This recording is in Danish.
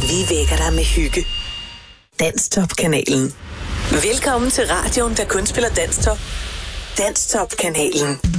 Vi vækker dig med hygge. Danstop-kanalen. Velkommen til radioen, der kun spiller Danstop. Danstop-kanalen.